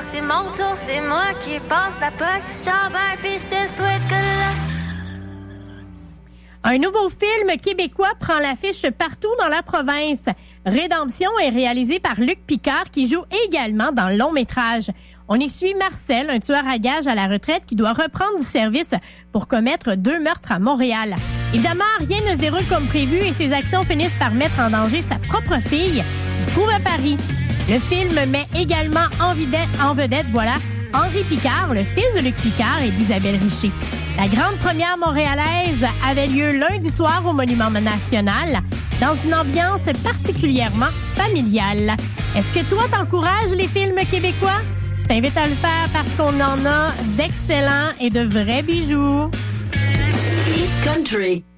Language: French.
que c'est mon tour, c'est moi qui passe la POC. Ciao, bye, puis je te souhaite que Un nouveau film québécois prend l'affiche partout dans la province. Rédemption est réalisé par Luc Picard qui joue également dans le long métrage. On y suit Marcel, un tueur à gages à la retraite qui doit reprendre du service pour commettre 2 meurtres à Montréal. Évidemment, rien ne se déroule comme prévu et ses actions finissent par mettre en danger sa propre fille qui se trouve à Paris. Le film met également en vedette, Henri Picard, le fils de Luc Picard et d'Isabelle Richer. La grande première montréalaise avait lieu lundi soir au Monument National, dans une ambiance particulièrement familiale. Est-ce que toi, t'encourages les films québécois? Je t'invite à le faire parce qu'on en a d'excellents et de vrais bijoux. Hit Country.